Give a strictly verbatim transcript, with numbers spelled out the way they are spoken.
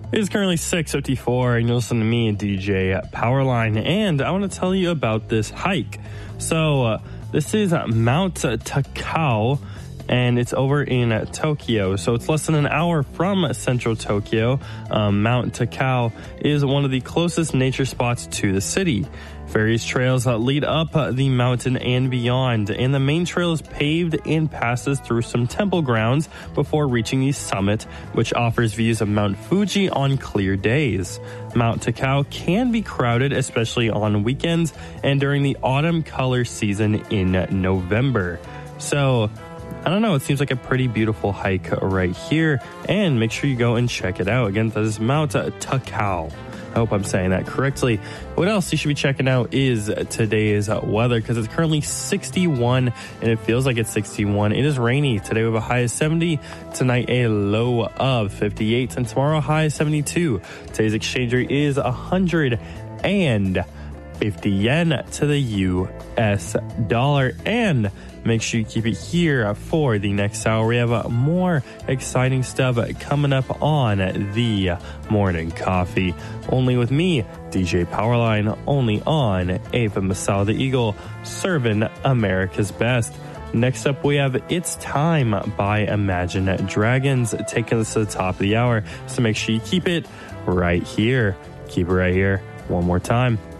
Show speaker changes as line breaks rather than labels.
It is currently six fifty-four, and you're listening to me, D J Powerline, and I want to tell you about this hike. So, uh, this is Mount Takao, and it's over in Tokyo. So it's less than an hour from central Tokyo. Um, Mount Takao is one of the closest nature spots to the city. Various trails uh, lead up uh, the mountain and beyond, and the main trail is paved and passes through some temple grounds before reaching the summit, which offers views of Mount Fuji on clear days. Mount Takao can be crowded, especially on weekends and during the autumn color season in November. So, I don't know, it seems like a pretty beautiful hike right here, and make sure you go and check it out. Again, that is Mount Takao. I hope I'm saying that correctly. What else you should be checking out is today's weather, because it's currently sixty-one, and it feels like it's sixty-one. It is rainy. Today we have a high of seventy, tonight a low of fifty-eight, and tomorrow a high of seventy-two. Today's exchange rate is one hundred fifty yen to the U S dollar, and make sure you keep it here for the next hour. We have more exciting stuff coming up on the Morning Coffee. Only with me, D J Powerline, only on A F M Masala the Eagle, serving America's best. Next up, we have It's Time by Imagine Dragons, taking us to the top of the hour. So make sure you keep it right here. Keep it right here. One more time.